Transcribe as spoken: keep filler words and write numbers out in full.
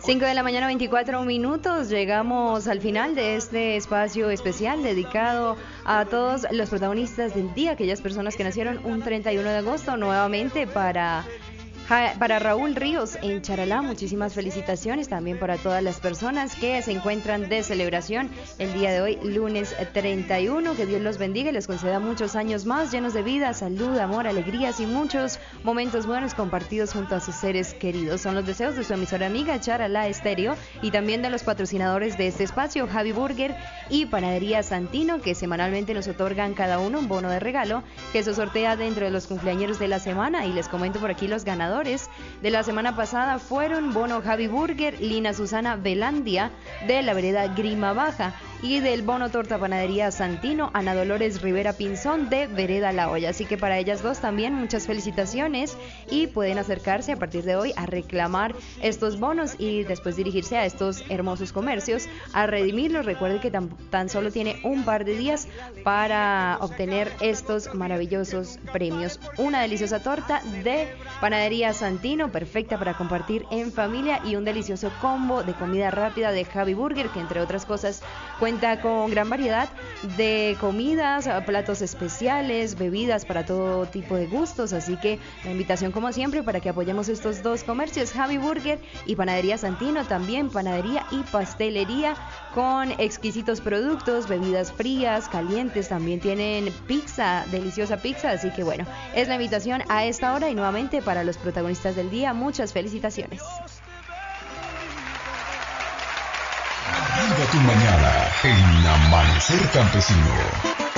cinco de la mañana, veinticuatro minutos. Llegamos al final de este espacio especial dedicado a todos los protagonistas del día, aquellas personas que nacieron un treinta y uno de agosto, nuevamente para... Para Raúl Ríos en Charalá, muchísimas felicitaciones también para todas las personas que se encuentran de celebración el día de hoy, lunes treinta y uno. Que Dios los bendiga y les conceda muchos años más llenos de vida, salud, amor, alegrías y muchos momentos buenos compartidos junto a sus seres queridos. Son los deseos de su emisora amiga Charalá Estéreo y también de los patrocinadores de este espacio, Javi Burger y Panadería Santino, que semanalmente nos otorgan cada uno un bono de regalo que se sortea dentro de los cumpleañeros de la semana. Y les comento por aquí los ganadores de la semana pasada fueron bono Javi Burger, Lina Susana Velandia de la vereda Grima Baja, y del bono torta Panadería Santino, Ana Dolores Rivera Pinzón de vereda La Hoya. Así que para ellas dos también muchas felicitaciones y pueden acercarse a partir de hoy a reclamar estos bonos y después dirigirse a estos hermosos comercios a redimirlos. Recuerde que tan, tan solo tiene un par de días para obtener estos maravillosos premios. Una deliciosa torta de Panadería Santino, perfecta para compartir en familia, y un delicioso combo de comida rápida de Javi Burger, que entre otras cosas cuenta con gran variedad de comidas, platos especiales, bebidas para todo tipo de gustos. Así que la invitación, como siempre, para que apoyemos estos dos comercios, Javi Burger y Panadería Santino, también panadería y pastelería con exquisitos productos, bebidas frías, calientes, también tienen pizza, deliciosa pizza. Así que bueno, es la invitación a esta hora y nuevamente para los protagonistas del día, muchas felicitaciones. Viva tu mañana en Amanecer Campesino.